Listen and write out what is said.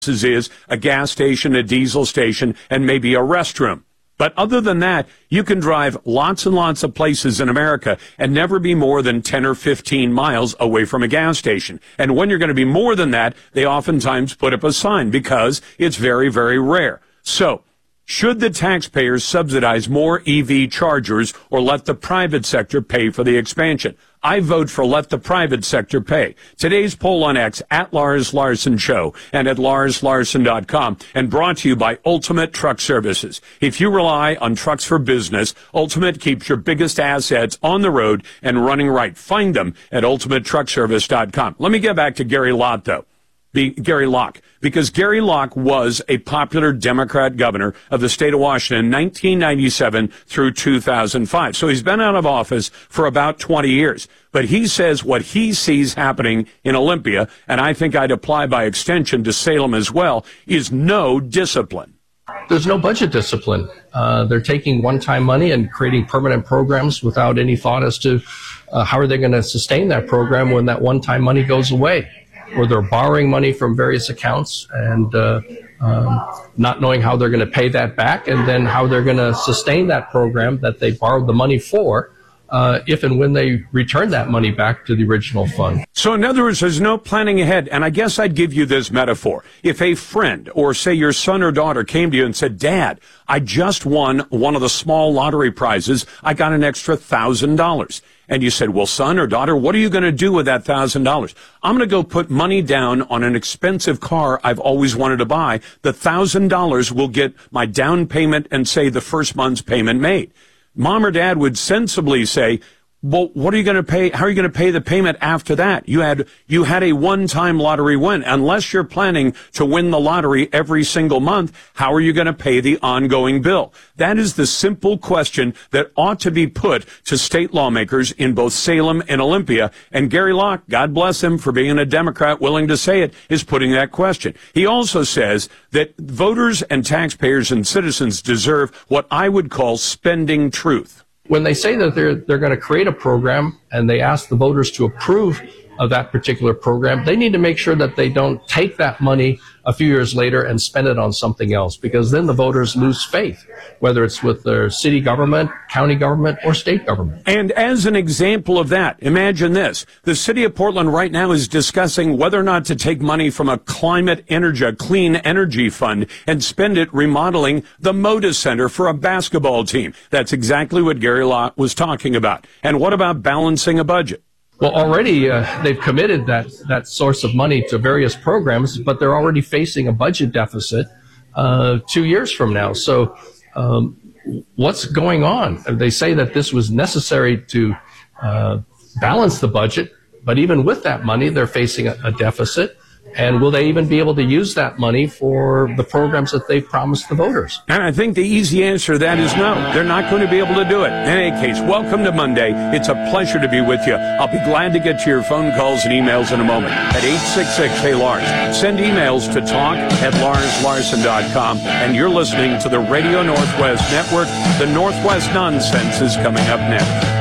is a gas station, a diesel station, and maybe a restroom. But other than that, you can drive lots and lots of places in America and never be more than 10 or 15 miles away from a gas station. And when you're going to be more than that, they oftentimes put up a sign because it's very, very rare. So, should the taxpayers subsidize more EV chargers or let the private sector pay for the expansion? I vote for let the private sector pay. Today's poll on X, at Lars Larson Show and at LarsLarson.com, and brought to you by Ultimate Truck Services. If you rely on trucks for business, Ultimate keeps your biggest assets on the road and running right. Find them at UltimateTruckService.com. Let me get back to Gary Lott, though. Gary Locke, because Gary Locke was a popular Democrat governor of the state of Washington in 1997 through 2005. So he's been out of office for about 20 years. But he says what he sees happening in Olympia, and I think I'd apply by extension to Salem as well, is no discipline. There's no budget discipline. They're taking one-time money and creating permanent programs without any thought as to how are they going to sustain that program when that one-time money goes away. Or they're borrowing money from various accounts and not knowing how they're going to pay that back and then how they're going to sustain that program that they borrowed the money for if and when they return that money back to the original fund. So in other words, there's no planning ahead. And I guess I'd give you this metaphor. If a friend or say your son or daughter came to you and said, Dad, I just won one of the small lottery prizes. I got an extra $1,000. And you said, well, son or daughter, what are you going to do with that $1,000? I'm going to go put money down on an expensive car I've always wanted to buy. The $1,000 will get my down payment and say the first month's payment made. Mom or dad would sensibly say, well, what are you going to pay? How are you going to pay the payment after that? You had a one-time lottery win. Unless you're planning to win the lottery every single month, how are you going to pay the ongoing bill? That is the simple question that ought to be put to state lawmakers in both Salem and Olympia. And Gary Locke, God bless him for being a Democrat willing to say it, is putting that question. He also says that voters and taxpayers and citizens deserve what I would call spending truth. When they say that they're going to create a program and they ask the voters to approve of that particular program, they need to make sure that they don't take that money a few years later and spend it on something else, because then the voters lose faith, whether it's with their city government, county government, or state government. And as an example of that, imagine this. The city of Portland right now is discussing whether or not to take money from a clean energy fund and spend it remodeling the Moda Center for a basketball team. That's exactly what Gary Lott was talking about. And what about balancing a budget? Well, already they've committed that source of money to various programs, but they're already facing a budget deficit 2 years from now. So what's going on? They say that this was necessary to balance the budget, but even with that money, they're facing a deficit. And will they even be able to use that money for the programs that they've promised the voters? And I think the easy answer to that is no. They're not going to be able to do it. In any case, welcome to Monday. It's a pleasure to be with you. I'll be glad to get to your phone calls and emails in a moment at 866-HEY-LARS. Send emails to talk@LarsLarson.com. And you're listening to the Radio Northwest Network. The Northwest Nonsense is coming up next.